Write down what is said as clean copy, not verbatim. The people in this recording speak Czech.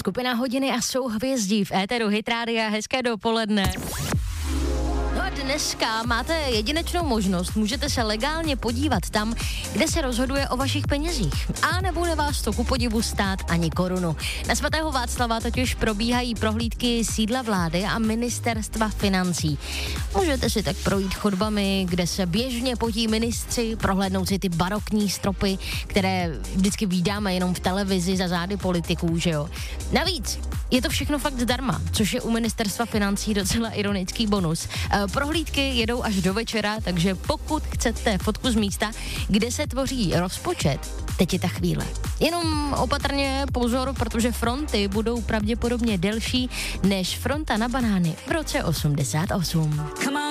Skupina Hodiny a souhvězdí v éteru Hit Rádia. Hezké dopoledne. No a dneska máte jedinečnou možnost, můžete se legálně podívat tam, kde se rozhoduje o vašich penězích. A nebude vás to ku podivu stát ani korunu. Na svatého Václava totiž probíhají prohlídky sídla vlády a ministerstva financí. Můžete si tak projít chodbami, kde se běžně potí ministři, prohlédnout si ty barokní stropy, které vždycky vídáme jenom v televizi za zády politiků, že jo. Navíc je to všechno fakt zdarma, což je u ministerstva financí docela ironický bonus. Prohlídky jedou až do večera, takže pokud chcete fotku z místa, kde se tvoří rozpočet, teď je ta chvíle. Jenom opatrně pozor, protože fronty budou pravděpodobně delší než fronta na banány v roce 88.